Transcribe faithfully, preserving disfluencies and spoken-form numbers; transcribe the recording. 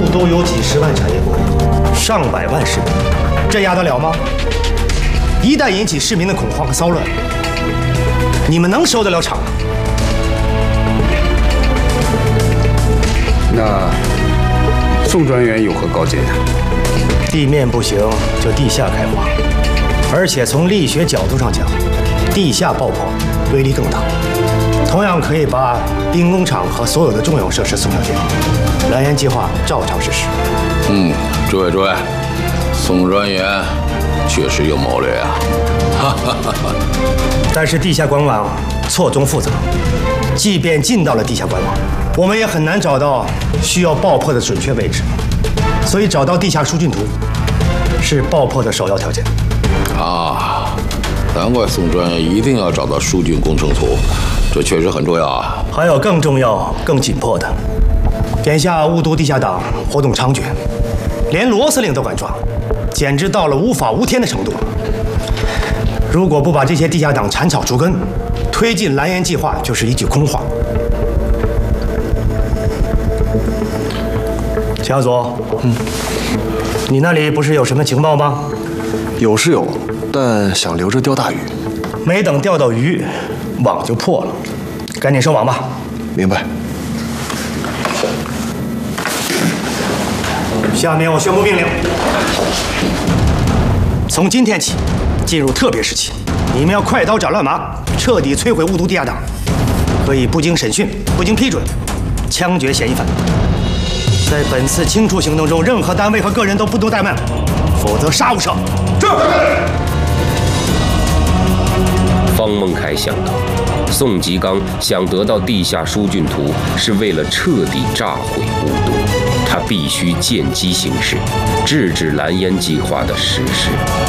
雾都有几十万产业工人，上百万市民，镇压得了吗？一旦引起市民的恐慌和骚乱，你们能收得了场吗？ 那宋专员有何高见？ 地面不行，就地下开花，而且从力学角度上讲，地下爆破威力更大，同样可以把兵工厂和所有的重要设施送上天。蓝岩计划照常实施。 嗯，诸位诸位，宋专员确实有谋略啊！哈哈哈哈。 但是地下管网错综复杂，即便进到了地下管网，我们也很难找到需要爆破的准确位置。所以找到地下疏浚图是爆破的首要条件。 啊，难怪宋专员一定要找到疏浚工程图，这确实很重要啊。 还有更重要、更紧迫的，眼下雾都地下党活动猖獗，连罗司令都敢抓，简直到了无法无天的程度。如果不把这些地下党铲草除根，推进蓝岩计划就是一句空话。强佐，嗯，你那里不是有什么情报吗？ 有是有，但想留着钓大鱼。 没等钓到鱼，网就破了，赶紧收网吧。 明白。 下面我宣布命令：从今天起，进入特别时期，你们要快刀斩乱麻，彻底摧毁雾都地下党，可以不经审讯、不经批准，枪决嫌疑犯。在本次清除行动中，任何单位和个人都不得怠慢，否则杀无赦。是。 方孟凯想到，宋吉刚想得到地下疏浚图，是为了彻底炸毁雾都，他必须见机行事，制止蓝烟计划的实施。